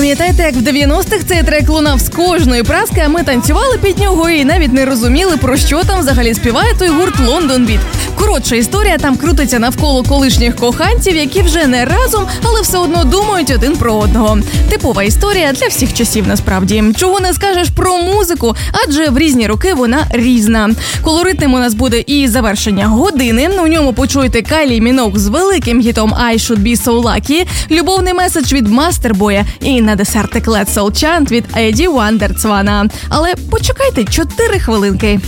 Пам'ятаєте, як в 90-х цей трек лунав з кожної праски, а ми танцювали під нього і навіть не розуміли, про що там взагалі співає той гурт London Beat. Коротша історія там крутиться навколо колишніх коханців, які вже не разом, але все одно думають один про одного. Типова історія для всіх часів насправді. Чого не скажеш про музику, адже в різні роки вона різна. Колоритним у нас буде і завершення години. У ньому почуєте Кайлі Міноуг з великим хітом I Should Be So Lucky, любовний меседж від Мастербоя і на десертик Let's All Chant від Еді Вандерцвана. Але почекайте 4 хвилинки.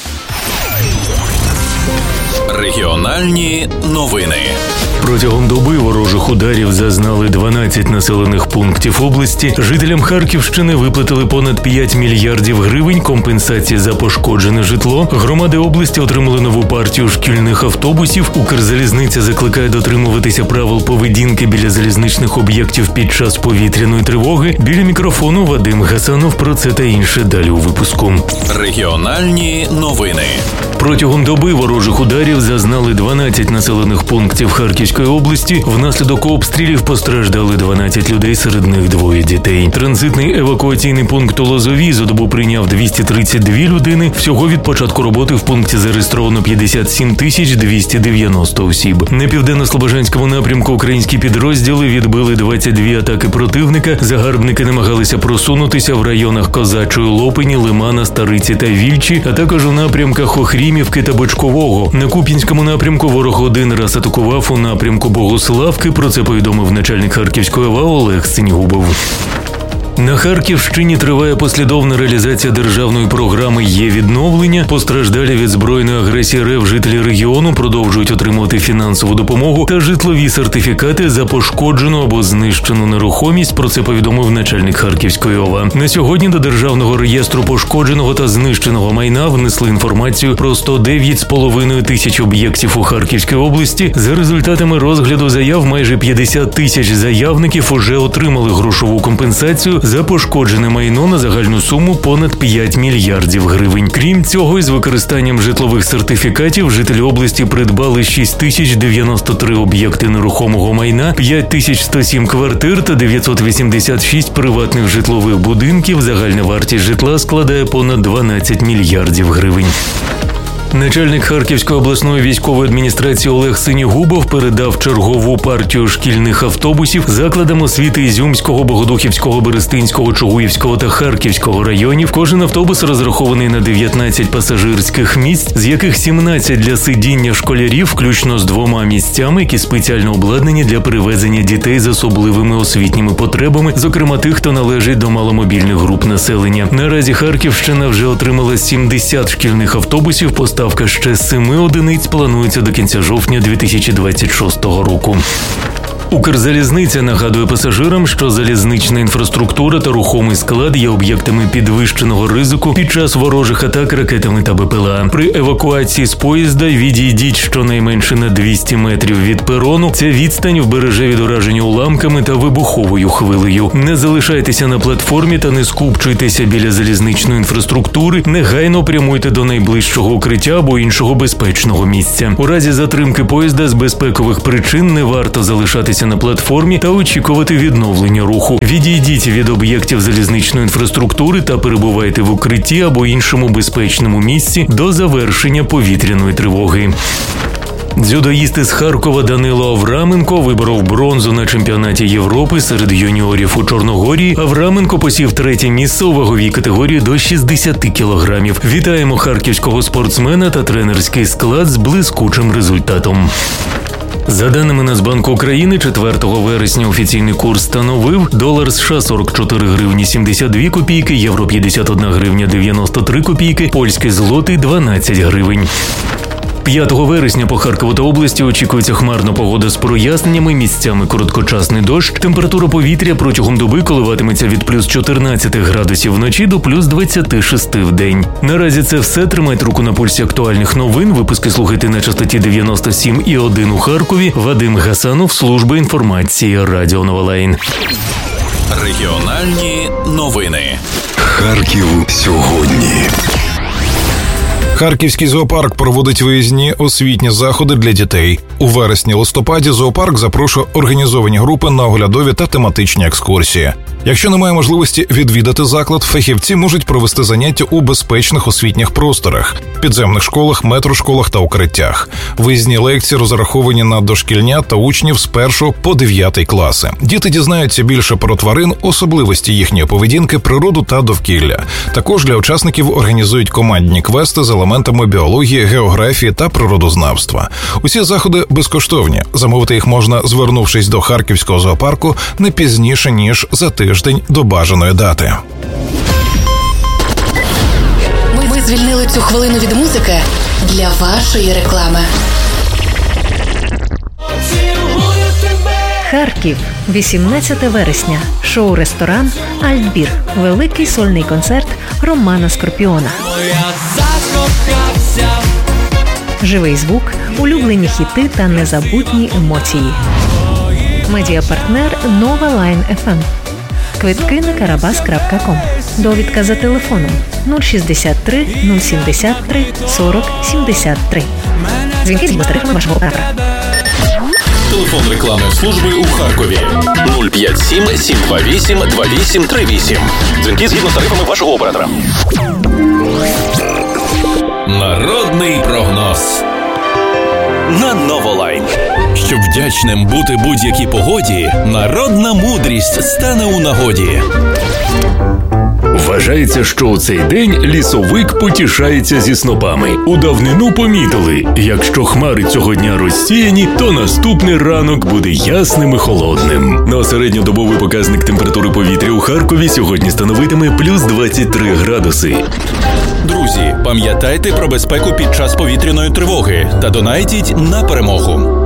Регіональні новини. Протягом доби ворожих ударів зазнали 12 населених пунктів області. Жителям Харківщини виплатили понад 5 мільярдів гривень компенсації за пошкоджене житло. Громади області отримали нову партію шкільних автобусів. Укрзалізниця закликає дотримуватися правил поведінки біля залізничних об'єктів під час повітряної тривоги. Біля мікрофону Вадим Гасанов. Про це та інше далі у випуску. Регіональні новини. Протягом доби ворожих ударів зазнали 12 населених пунктів Харківської області. Внаслідок обстрілів постраждали 12 людей, серед них 2 дітей. Транзитний евакуаційний пункт у Лозовій за добу прийняв 232 людини. Всього від початку роботи в пункті зареєстровано 57 290 осіб. На південно-слобожанському напрямку українські підрозділи відбили 22 атаки противника. Загарбники намагалися просунутися в районах Козачої Лопині, Лимана, Стариці та Вільчі, а також у напрямках Охрімівки та Бочкового. На Куп'янському напрямку ворог один раз атакував у напрямку Богославки. Про це повідомив начальник Харківської ОВА Олег Синьгубов. На Харківщині триває послідовна реалізація державної програми «Є відновлення». Постраждалі від збройної агресії РФ жителі регіону продовжують отримувати фінансову допомогу та житлові сертифікати за пошкоджену або знищену нерухомість. Про це повідомив начальник Харківської ОВА. На сьогодні до Державного реєстру пошкодженого та знищеного майна внесли інформацію про 109,5 тисяч об'єктів у Харківській області. За результатами розгляду заяв майже 50 тисяч заявників уже отримали грошову компенсацію за пошкоджене майно на загальну суму понад 5 мільярдів гривень. Крім цього, із використанням житлових сертифікатів жителі області придбали 6093 об'єкти нерухомого майна, 5107 квартир та 986 приватних житлових будинків. Загальна вартість житла складає понад 12 мільярдів гривень. Начальник Харківської обласної військової адміністрації Олег Синьгубов передав чергову партію шкільних автобусів закладам освіти Ізюмського, Богодухівського, Берестинського, Чугуївського та Харківського районів. Кожен автобус розрахований на 19 пасажирських місць, з яких 17 для сидіння школярів, включно з 2 місцями, які спеціально обладнані для перевезення дітей з особливими освітніми потребами, зокрема тих, хто належить до маломобільних груп населення. Наразі Харківщина вже отримала 70 шкільних автобусів, Поставка ще 7 одиниць планується до кінця жовтня 2026 року. Укрзалізниця нагадує пасажирам, що залізнична інфраструктура та рухомий склад є об'єктами підвищеного ризику під час ворожих атак ракетами та БПЛА. При евакуації з поїзда відійдіть щонайменше на 200 метрів від перону. Ця відстань вбереже від ураження уламками та вибуховою хвилею. Не залишайтеся на платформі та не скупчуйтеся біля залізничної інфраструктури. Негайно прямуйте до найближчого укриття або іншого безпечного місця. У разі затримки поїзда з безпекових причин не варто залишатися на платформі та очікувати відновлення руху. Відійдіть від об'єктів залізничної інфраструктури та перебувайте в укритті або іншому безпечному місці до завершення повітряної тривоги. Дзюдоїст із Харкова Данило Авраменко виборов бронзу на чемпіонаті Європи серед юніорів у Чорногорії. Авраменко посів 3-е місце у ваговій категорії до 60 кілограмів. Вітаємо харківського спортсмена та тренерський склад з блискучим результатом. За даними Нацбанку України, 4 вересня офіційний курс становив долар США 44 гривні 72 копійки, євро 51 гривня 93 копійки, польський злотий 12 гривень. 5 вересня по Харкову та області очікується хмарна погода з проясненнями, місцями короткочасний дощ. Температура повітря протягом доби коливатиметься від плюс 14 градусів вночі до плюс 26 в день. Наразі це все. Тримайте руку на пульсі актуальних новин. Випуски слухайте на частоті 97,1 у Харкові. Вадим Гасанов, служба інформації Радіо Нова Лайн. Регіональні новини. Харків сьогодні. Харківський зоопарк проводить виїзні освітні заходи для дітей. У вересні-листопаді зоопарк запрошує організовані групи на оглядові та тематичні екскурсії. Якщо немає можливості відвідати заклад, фахівці можуть провести заняття у безпечних освітніх просторах, підземних школах, метрошколах та укриттях. Виїзні лекції розраховані на дошкільнят та учнів з 1 по 9 класи. Діти дізнаються більше про тварин, особливості їхньої поведінки, природу та довкілля. Також для учасників організують командні квести з елементами біології, географії та природознавства. Усі заходи безкоштовні. Замовити їх можна, звернувшись до Харківського зоопарку не пізніше, ніж за тиждень до бажаної дати. Ми звільнили цю хвилину від музики для вашої реклами. Харків, 18 вересня. Шоу-ресторан «Альтбір». Великий сольний концерт Романа Скорпіона. Живий звук, улюблені хіти та незабутні емоції. Медіапартнер Nova Line FM. Квитки на karabas.com. Довідка за телефоном 063 073 40 73. Дзвінки згідно з тарифами вашого оператора. Телефон рекламної служби у Харкові 057 728 2838. Дзвінки згідно з тарифами вашого оператора. Народний прогноз на Новолайн. Щоб вдячним бути будь-якій погоді, народна мудрість стане у нагоді. Вважається, що у цей день лісовик потішається зі снопами. У давнину помітили, якщо хмари цього дня розсіяні, то наступний ранок буде ясним і холодним. На середньодобовий показник температури повітря у Харкові сьогодні становитиме плюс 23 градуси. Друзі, пам'ятайте про безпеку під час повітряної тривоги та донайтіть на перемогу.